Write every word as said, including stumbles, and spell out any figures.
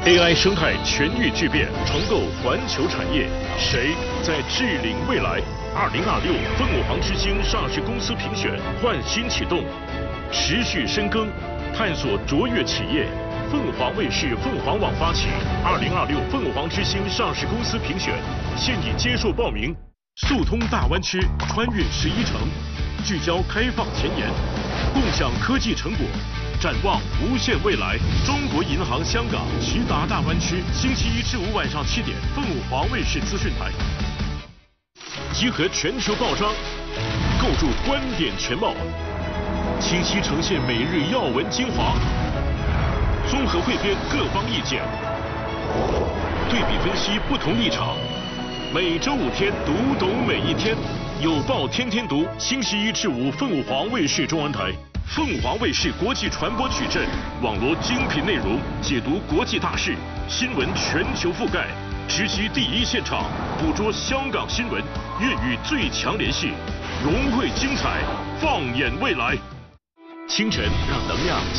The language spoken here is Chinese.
A I 生态全域巨变，重构环球产业，谁在致领未来？二零二六凤凰之星上市公司评选焕新启动，持续深耕，探索卓越企业。凤凰卫视凤凰网发起二零二六凤凰之星上市公司评选，现已接受报名。速通大湾区，穿越十一城，聚焦开放前沿，共享科技成果。展望无限未来，中国银行香港齐达大湾区，星期一至五晚上七点，凤凰卫视资讯台。集合全球报章，构筑观点全貌，清晰呈现每日要闻精华，综合汇编各方意见，对比分析不同立场。每周五天，读懂每一天，有报天天读。星期一至五，凤凰卫视中文台。凤凰卫视国际传播矩阵，网罗精品内容，解读国际大事，新闻全球覆盖，直击第一现场，捕捉香港新闻，粤语最强联系，融汇精彩，放眼未来。清晨让能量